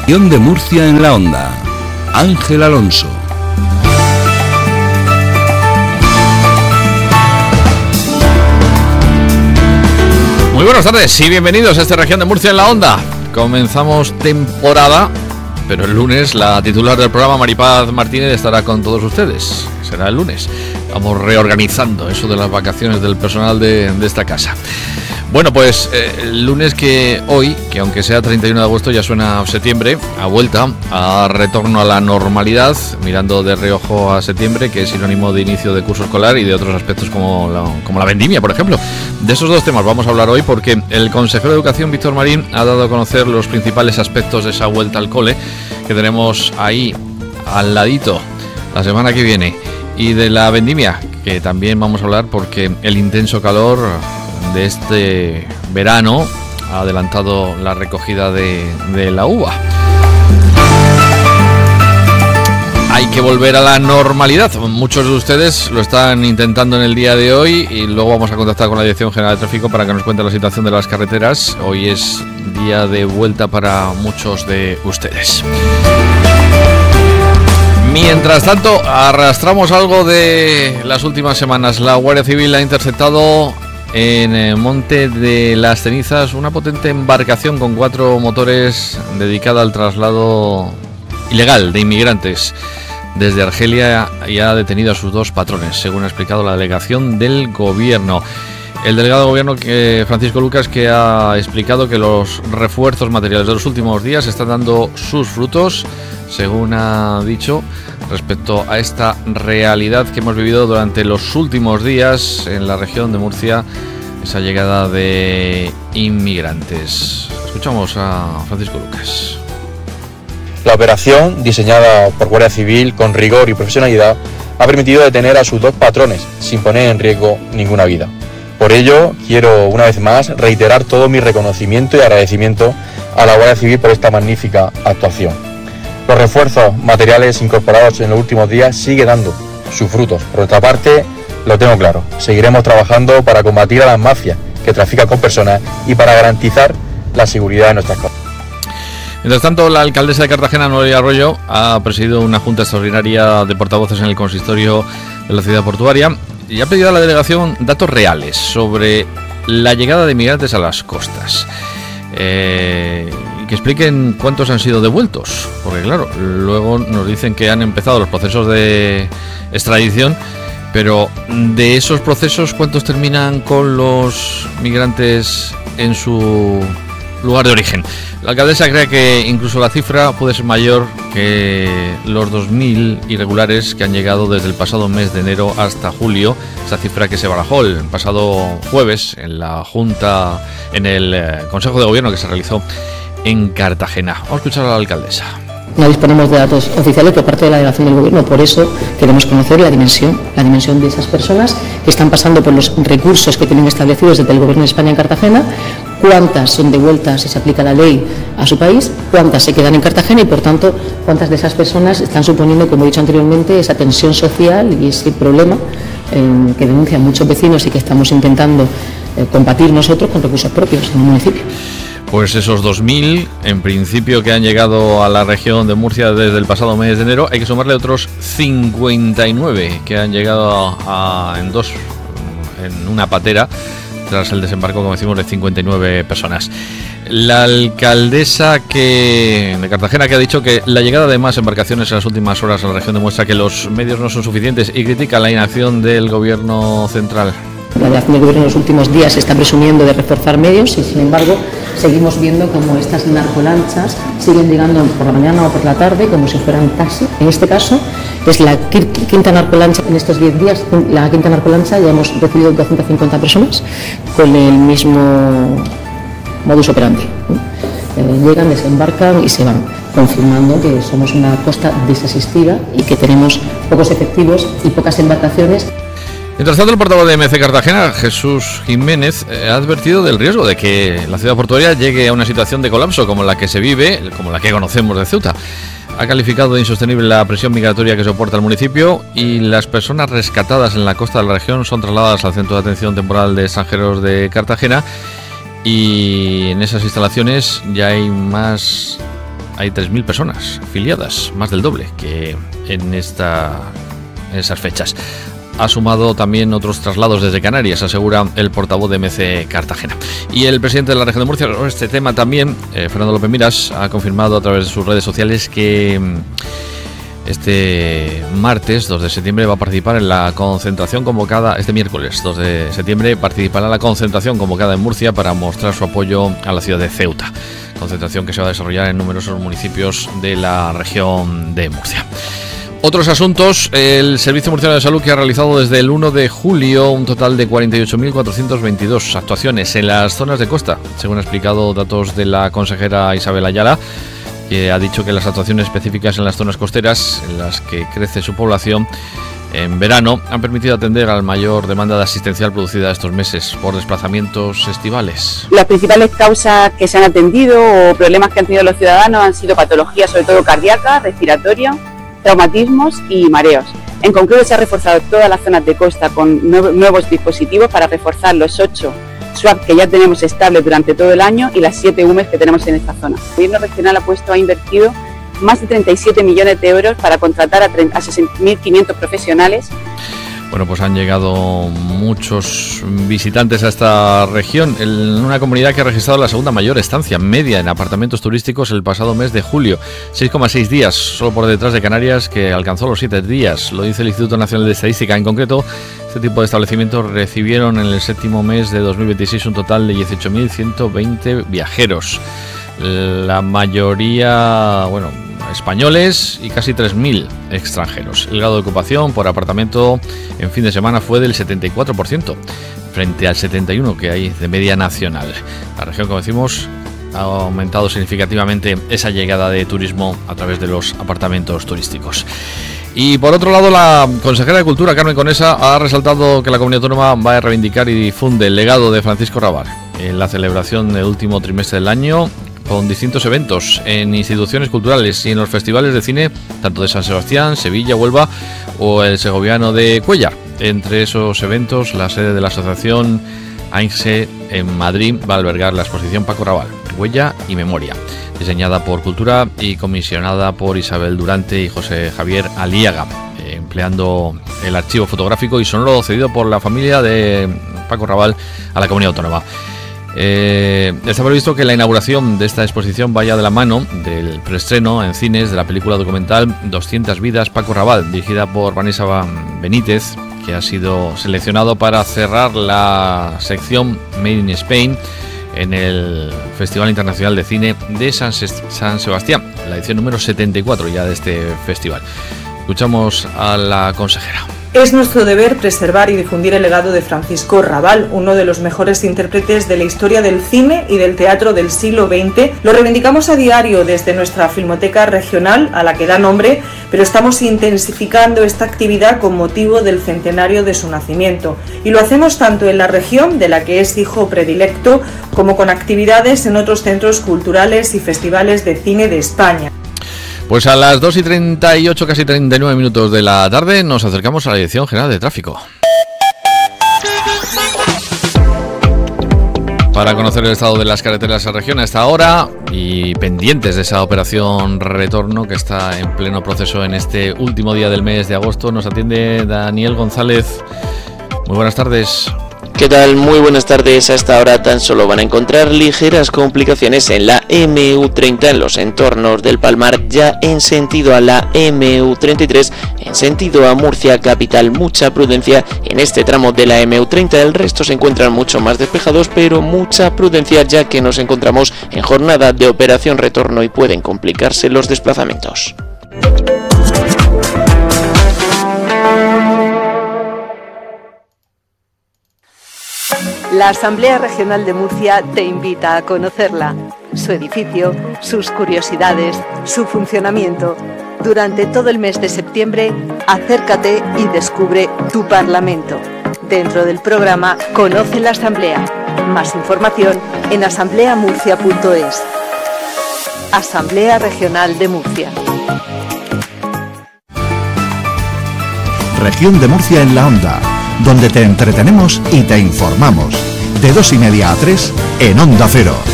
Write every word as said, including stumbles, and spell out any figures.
Región de Murcia en la onda. Ángel Alonso. Muy buenas tardes y bienvenidos a esta Región de Murcia en la onda. Comenzamos temporada, pero el lunes la titular del programa, Maripaz Martínez, estará con todos ustedes. Será el lunes. Vamos reorganizando eso de las vacaciones del personal de, de esta casa. Bueno, pues eh, el lunes que hoy, que aunque sea treinta y uno de agosto, ya suena septiembre, a vuelta, a retorno a la normalidad, mirando de reojo a septiembre, que es sinónimo de inicio de curso escolar y de otros aspectos como la, como la vendimia, por ejemplo. De esos dos temas vamos a hablar hoy porque el consejero de Educación, Víctor Marín, ha dado a conocer los principales aspectos de esa vuelta al cole que tenemos ahí al ladito la semana que viene, y de la vendimia, que también vamos a hablar porque el intenso calor de este verano ha adelantado la recogida de, de la uva. Hay que volver a la normalidad. Muchos de ustedes lo están intentando en el día de hoy y luego vamos a contactar con la Dirección General de Tráfico para que nos cuente la situación de las carreteras. Hoy es día de vuelta para muchos de ustedes. Mientras tanto, arrastramos algo de las últimas semanas. La Guardia Civil ha interceptado en el Monte de las Cenizas una potente embarcación con cuatro motores dedicada al traslado ilegal de inmigrantes desde Argelia, y ha detenido a sus dos patrones, según ha explicado la delegación del gobierno. El delegado de gobierno, que, Francisco Lucas, que ha explicado que los refuerzos materiales de los últimos días están dando sus frutos, según ha dicho, respecto a esta realidad que hemos vivido durante los últimos días en la región de Murcia, esa llegada de inmigrantes. Escuchamos a Francisco Lucas. La operación, diseñada por Guardia Civil con rigor y profesionalidad, ha permitido detener a sus dos patrones sin poner en riesgo ninguna vida. Por ello, quiero una vez más reiterar todo mi reconocimiento y agradecimiento a la Guardia Civil por esta magnífica actuación. Los refuerzos materiales incorporados en los últimos días siguen dando sus frutos. Por otra parte, lo tengo claro, seguiremos trabajando para combatir a las mafias que trafican con personas y para garantizar la seguridad de nuestras costas. Mientras tanto, la alcaldesa de Cartagena, Noelia Arroyo, ha presidido una junta extraordinaria de portavoces en el consistorio de la ciudad portuaria y ha pedido a la delegación datos reales sobre la llegada de inmigrantes a las costas. Eh, y que expliquen cuántos han sido devueltos, porque claro, luego nos dicen que han empezado los procesos de extradición, pero de esos procesos, ¿cuántos terminan con los migrantes en su lugar de origen? La alcaldesa cree que incluso la cifra puede ser mayor que los dos mil irregulares que han llegado desde el pasado mes de enero hasta julio, esa cifra que se barajó el pasado jueves en la Junta, en el eh, Consejo de Gobierno que se realizó en Cartagena. Vamos a escuchar a la alcaldesa. No disponemos de datos oficiales por parte de la delegación del gobierno, por eso queremos conocer la dimensión, la dimensión de esas personas que están pasando por los recursos que tienen establecidos desde el gobierno de España en Cartagena, cuántas son devueltas si se aplica la ley a su país, cuántas se quedan en Cartagena y por tanto cuántas de esas personas están suponiendo, como he dicho anteriormente, esa tensión social y ese problema eh, que denuncian muchos vecinos y que estamos intentando eh, combatir nosotros con recursos propios en el municipio. Pues esos dos mil, en principio, que han llegado a la región de Murcia desde el pasado mes de enero, hay que sumarle otros cincuenta y nueve que han llegado a, en dos, en una patera, tras el desembarco, como decimos, de cincuenta y nueve personas. La alcaldesa que, de Cartagena, que ha dicho que la llegada de más embarcaciones en las últimas horas a la región demuestra que los medios no son suficientes y critica la inacción del gobierno central. La delegación del gobierno en los últimos días se está presumiendo de reforzar medios y, sin embargo, seguimos viendo como estas narcolanchas siguen llegando por la mañana o por la tarde como si fueran taxi. En este caso es la quinta narcolancha en estos diez días, la quinta narcolancha, ya hemos recibido doscientas cincuenta personas con el mismo modus operandi. Eh, llegan, desembarcan y se van, confirmando que somos una costa desasistida y que tenemos pocos efectivos y pocas embarcaciones. Mientras tanto, el portavoz de M C Cartagena, Jesús Jiménez, ha advertido del riesgo de que la ciudad portuaria llegue a una situación de colapso como la que se vive, como la que conocemos de Ceuta. Ha calificado de insostenible la presión migratoria que soporta el municipio y las personas rescatadas en la costa de la región son trasladadas al Centro de Atención Temporal de Extranjeros de Cartagena, y en esas instalaciones ya hay más hay tres mil personas afiliadas, más del doble que en, esta, en esas fechas. Ha sumado también otros traslados desde Canarias, asegura el portavoz de M C Cartagena. Y el presidente de la región de Murcia, sobre este tema también, eh, Fernando López Miras, ha confirmado a través de sus redes sociales que este martes, dos de septiembre, va a participar en la concentración convocada, este miércoles, dos de septiembre, participará en la concentración convocada en Murcia para mostrar su apoyo a la ciudad de Ceuta. Concentración que se va a desarrollar en numerosos municipios de la región de Murcia. Otros asuntos, el Servicio Murciano de Salud, que ha realizado desde el uno de julio un total de cuarenta y ocho mil cuatrocientas veintidós actuaciones en las zonas de costa, según ha explicado datos de la consejera Isabel Ayala, que ha dicho que las actuaciones específicas en las zonas costeras, en las que crece su población en verano, han permitido atender a la mayor demanda de asistencial producida estos meses por desplazamientos estivales. Las principales causas que se han atendido o problemas que han tenido los ciudadanos han sido patologías, sobre todo cardíacas, respiratorias, traumatismos y mareos. En concreto, se ha reforzado todas las zonas de costa con nuevos dispositivos para reforzar los ocho S W A P que ya tenemos estables durante todo el año y las siete U M E S que tenemos en esta zona. El gobierno regional ha puesto, ha invertido más de treinta y siete millones de euros para contratar a sesenta mil quinientos profesionales. Bueno, pues han llegado muchos visitantes a esta región, en una comunidad que ha registrado la segunda mayor estancia media en apartamentos turísticos el pasado mes de julio, seis coma seis días, solo por detrás de Canarias, que alcanzó los siete días, lo dice el Instituto Nacional de Estadística. En concreto, este tipo de establecimientos recibieron en el séptimo mes de dos mil veintiséis un total de dieciocho mil ciento veinte viajeros, la mayoría, bueno, españoles y casi tres mil extranjeros. El grado de ocupación por apartamento en fin de semana fue del setenta y cuatro por ciento frente al setenta y uno por ciento que hay de media nacional. La región, como decimos, ha aumentado significativamente esa llegada de turismo a través de los apartamentos turísticos. Y por otro lado, la consejera de Cultura, Carmen Conesa, ha resaltado que la comunidad autónoma va a reivindicar y difunde el legado de Francisco Rabal en la celebración del último trimestre del año, con distintos eventos en instituciones culturales y en los festivales de cine, tanto de San Sebastián, Sevilla, Huelva o el segoviano de Cuéllar. Entre esos eventos, la sede de la asociación AINGSE en Madrid va a albergar la exposición Paco Rabal, Huella y Memoria, diseñada por Cultura y comisionada por Isabel Durante y José Javier Aliaga, eh, empleando el archivo fotográfico y sonoro cedido por la familia de Paco Rabal a la comunidad autónoma. Eh, está previsto que la inauguración de esta exposición vaya de la mano del preestreno en cines de la película documental doscientas vidas Paco Rabal, dirigida por Vanessa Benítez, que ha sido seleccionado para cerrar la sección Made in Spain en el Festival Internacional de Cine de San, San Sebastián, la edición número setenta y cuatro ya de este festival. Escuchamos a la consejera. Es nuestro deber preservar y difundir el legado de Francisco Rabal, uno de los mejores intérpretes de la historia del cine y del teatro del siglo veinte. Lo reivindicamos a diario desde nuestra Filmoteca Regional, a la que da nombre, pero estamos intensificando esta actividad con motivo del centenario de su nacimiento. Y lo hacemos tanto en la región, de la que es hijo predilecto, como con actividades en otros centros culturales y festivales de cine de España. Pues a las dos y treinta y ocho, casi treinta y nueve minutos de la tarde, nos acercamos a la Dirección General de Tráfico para conocer el estado de las carreteras de la región a esta hora y pendientes de esa operación retorno que está en pleno proceso en este último día del mes de agosto. Nos atiende Daniel González. Muy buenas tardes. ¿Qué tal? Muy buenas tardes. A esta hora tan solo van a encontrar ligeras complicaciones en la eme u treinta en los entornos del Palmar, ya en sentido a la eme u treinta y tres, en sentido a Murcia capital. Mucha prudencia en este tramo de la eme u treinta, el resto se encuentran mucho más despejados, pero mucha prudencia ya que nos encontramos en jornada de operación retorno y pueden complicarse los desplazamientos. La Asamblea Regional de Murcia te invita a conocerla, su edificio, sus curiosidades, su funcionamiento. Durante todo el mes de septiembre, acércate y descubre tu Parlamento. Dentro del programa Conoce la Asamblea. Más información en asamblea murcia punto es. Asamblea Regional de Murcia. Región de Murcia en la Onda, donde te entretenemos y te informamos. De dos y media a tres en Onda Cero.